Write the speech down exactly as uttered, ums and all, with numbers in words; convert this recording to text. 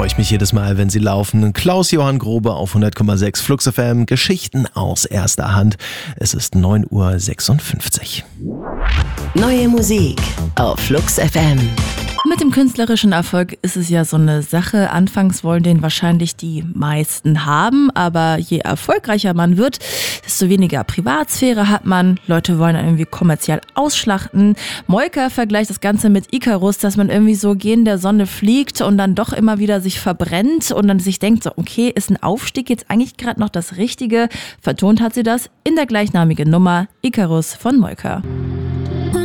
freue ich mich jedes Mal, wenn sie laufen. Klaus-Johann Grobe auf hundert Komma sechs Flux F M. Geschichten aus erster Hand. Es ist neun Uhr sechsundfünfzig. Neue Musik auf Flux F M. Mit dem künstlerischen Erfolg ist es ja so eine Sache. Anfangs wollen den wahrscheinlich die meisten haben, aber je erfolgreicher man wird, desto weniger Privatsphäre hat man. Leute wollen irgendwie kommerziell ausschlachten. Moika vergleicht das Ganze mit Icarus, dass man irgendwie so gegen der Sonne fliegt und dann doch immer wieder sich verbrennt und dann sich denkt, so okay, ist ein Aufstieg jetzt eigentlich gerade noch das Richtige? Vertont hat sie das in der gleichnamigen Nummer Icarus von Moika.